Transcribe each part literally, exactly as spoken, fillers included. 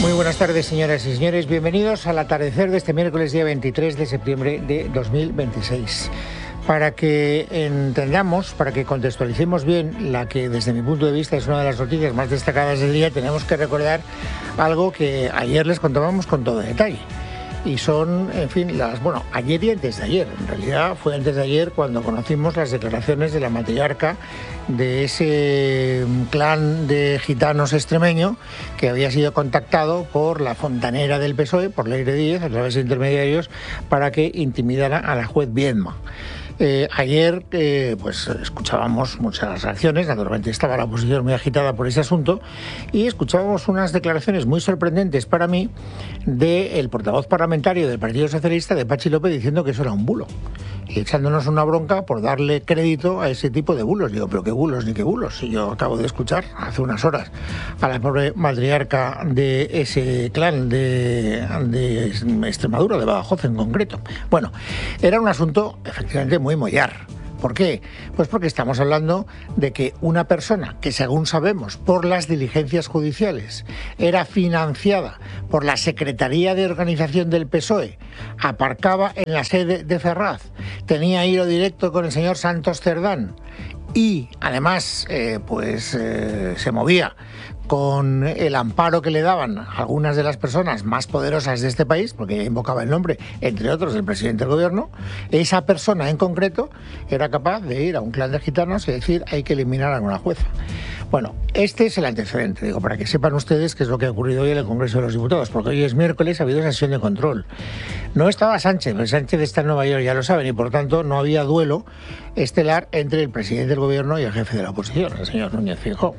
Muy buenas tardes, señoras y señores. Bienvenidos al atardecer de este miércoles día veintitrés de septiembre de dos mil veintiséis. Para que entendamos, para que contextualicemos bien la que desde mi punto de vista es una de las noticias más destacadas del día, tenemos que recordar algo que ayer les contábamos con todo detalle. Y son, en fin, las, bueno, ayer y antes de ayer. En realidad fue antes de ayer cuando conocimos las declaraciones de la matriarca de ese clan de gitanos extremeño que había sido contactado por la fontanera del P S O E, por Leire Díez, a través de intermediarios, para que intimidara a la juez Viedma. Eh, ayer eh, pues escuchábamos muchas reacciones, naturalmente estaba la oposición muy agitada por ese asunto, y escuchábamos unas declaraciones muy sorprendentes para mí del portavoz parlamentario del Partido Socialista, de Patxi López, diciendo que eso era un bulo y echándonos una bronca por darle crédito a ese tipo de bulos. Digo, pero qué bulos ni qué bulos, si yo acabo de escuchar hace unas horas a la pobre matriarca de ese clan de, de Extremadura, de Badajoz en concreto. Bueno, era un asunto efectivamente muy mollar. ¿Por qué? Pues porque estamos hablando de que una persona que, según sabemos, por las diligencias judiciales, era financiada por la Secretaría de Organización del P S O E, aparcaba en la sede de Ferraz, tenía hilo directo con el señor Santos Cerdán y, además, eh, pues eh, se movía con el amparo que le daban algunas de las personas más poderosas de este país, porque ella invocaba el nombre, entre otros, del presidente del gobierno. Esa persona en concreto era capaz de ir a un clan de gitanos y decir hay que eliminar a una jueza. Bueno, este es el antecedente, digo, para que sepan ustedes qué es lo que ha ocurrido hoy en el Congreso de los Diputados, porque hoy es miércoles, ha habido sesión de control. No estaba Sánchez, pero Sánchez está en Nueva York, ya lo saben, y por tanto no había duelo estelar entre el presidente del gobierno y el jefe de la oposición, el señor Núñez Feijóo.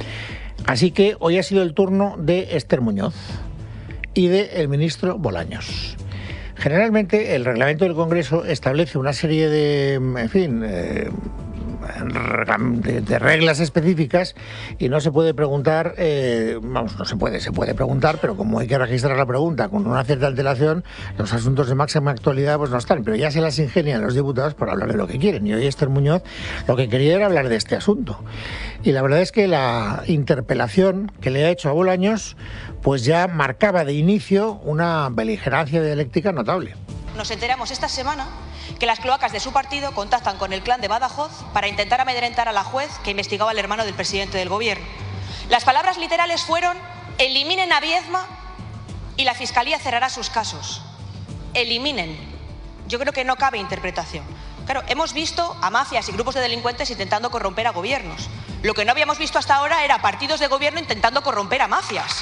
Así que hoy ha sido el turno de Esther Muñoz y del ministro Bolaños. Generalmente el reglamento del Congreso establece una serie de, en fin, eh, de, de reglas específicas y no se puede preguntar, eh, vamos, no se puede, se puede preguntar, pero como hay que registrar la pregunta con una cierta antelación, los asuntos de máxima actualidad pues no están, pero ya se las ingenian los diputados por hablar de lo que quieren. Y hoy Esther Muñoz lo que quería era hablar de este asunto. Y la verdad es que la interpelación que le ha hecho a Bolaños pues ya marcaba de inicio una beligerancia dialéctica notable. Nos enteramos esta semana que las cloacas de su partido contactan con el clan de Badajoz para intentar amedrentar a la juez que investigaba al hermano del presidente del gobierno. Las palabras literales fueron: eliminen a Viedma y la Fiscalía cerrará sus casos. Eliminen. Yo creo que no cabe interpretación. Claro, hemos visto a mafias y grupos de delincuentes intentando corromper a gobiernos. Lo que no habíamos visto hasta ahora era partidos de gobierno intentando corromper a mafias.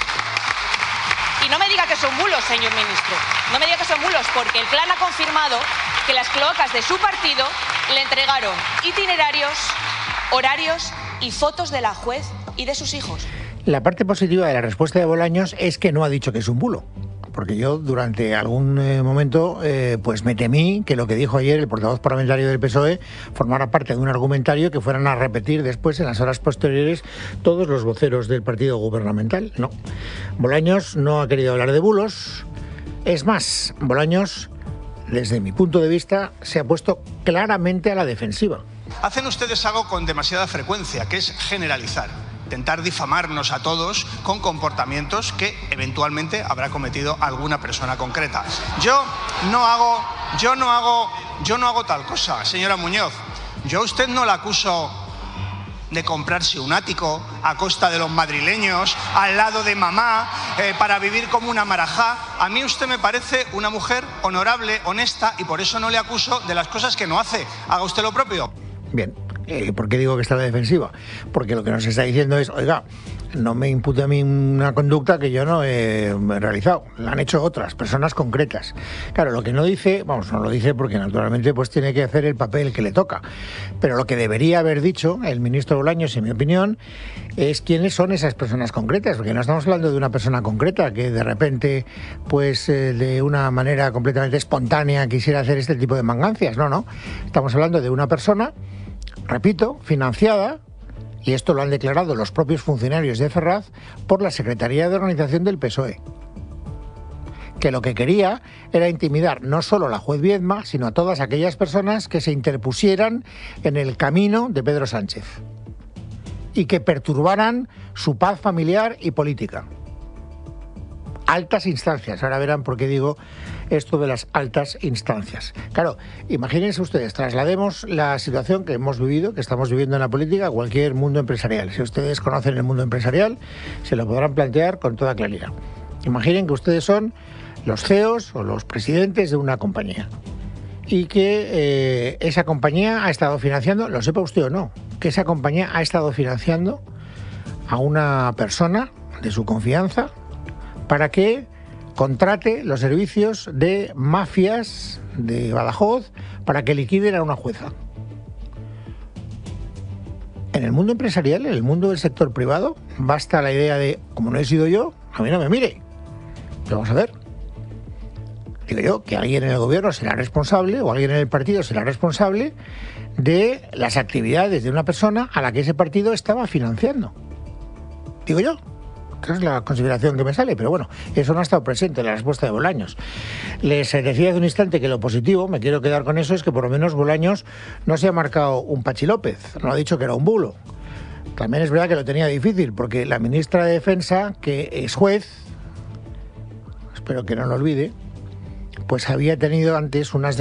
Y no me diga que son bulos, señor ministro. No me diga que son bulos, porque el clan ha confirmado que las cloacas de su partido le entregaron itinerarios, horarios y fotos de la juez y de sus hijos. La parte positiva de la respuesta de Bolaños es que no ha dicho que es un bulo. Porque yo durante algún eh, momento eh, pues me temí que lo que dijo ayer el portavoz parlamentario del P S O E formara parte de un argumentario que fueran a repetir después en las horas posteriores todos los voceros del partido gubernamental. No, Bolaños no ha querido hablar de bulos. Es más, Bolaños, desde mi punto de vista, se ha puesto claramente a la defensiva. Hacen ustedes algo con demasiada frecuencia, que es generalizar. Intentar difamarnos a todos con comportamientos que eventualmente habrá cometido alguna persona concreta. Yo no hago, yo no hago, yo no hago tal cosa, señora Muñoz. Yo a usted no la acuso de comprarse un ático a costa de los madrileños, al lado de mamá, eh, para vivir como una marajá. A mí usted me parece una mujer honorable, honesta, y por eso no le acuso de las cosas que no hace. Haga usted lo propio. Bien. Eh, ¿Por qué digo que está a la defensiva? Porque lo que nos está diciendo es, oiga, no me impute a mí una conducta que yo no he realizado, la han hecho otras, personas concretas. Claro, lo que no dice, vamos, no lo dice porque naturalmente pues tiene que hacer el papel que le toca, pero lo que debería haber dicho el ministro Bolaños, en mi opinión, es quiénes son esas personas concretas, porque no estamos hablando de una persona concreta que de repente, pues eh, de una manera completamente espontánea quisiera hacer este tipo de mangancias, no, no, estamos hablando de una persona, repito, financiada, y esto lo han declarado los propios funcionarios de Ferraz, por la Secretaría de Organización del P S O E, que lo que quería era intimidar no solo a la juez Viedma, sino a todas aquellas personas que se interpusieran en el camino de Pedro Sánchez y que perturbaran su paz familiar y política. altas instancias. Ahora verán por qué digo esto de las altas instancias. Claro, imagínense ustedes, traslademos la situación que hemos vivido, que estamos viviendo en la política, a cualquier mundo empresarial. Si ustedes conocen el mundo empresarial, se lo podrán plantear con toda claridad. Imaginen que ustedes son los C E Os o los presidentes de una compañía y que eh, esa compañía ha estado financiando, lo sepa usted o no, que esa compañía ha estado financiando a una persona de su confianza para que contrate los servicios de mafias de Badajoz para que liquiden a una jueza. En el mundo empresarial, en el mundo del sector privado, basta la idea de, como no he sido yo, a mí no me mire. Pero vamos a ver. Digo yo que alguien en el gobierno será responsable o alguien en el partido será responsable de las actividades de una persona a la que ese partido estaba financiando. Digo yo. Esa es la consideración que me sale, pero bueno, eso no ha estado presente en la respuesta de Bolaños. Les decía hace un instante que lo positivo, me quiero quedar con eso, es que por lo menos Bolaños no se ha marcado un Pachi López, no ha dicho que era un bulo. También es verdad que lo tenía difícil, porque la ministra de Defensa, que es juez, espero que no lo olvide, pues había tenido antes unas